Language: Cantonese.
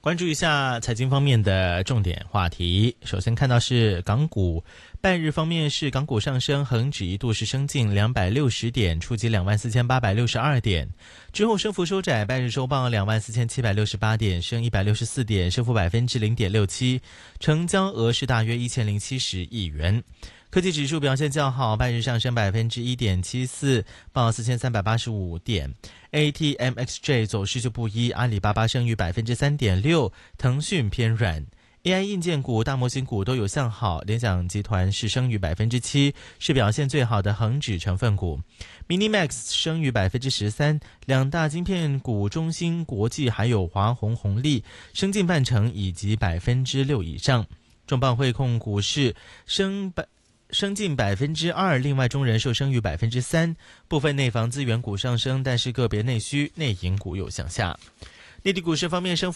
关注一下财经方面的重点话题。首先看到是港股，半日方面是港股上升，恒指一度是升近260点，触及24,862点，之后升幅收窄，半日收报24,768点，升164点，升幅0.67%，成交额是大约1070亿元。科技指数表现较好，半日上升1.74%，报4385点。ATMXJ 走势就不一，阿里巴巴升逾3.6%，腾讯偏软。AI 硬件股、大模型股都有向好，联想集团是升逾7%，是表现最好的恒指成分股。Minimax 升逾13%，两大晶片股中芯国际还有华虹红利升近半成以及6%以上。重磅汇控股市升近2%，另外中人寿升逾3%，部分内房资源股上升，但是个别内需内银股有向下。内地股市方面升幅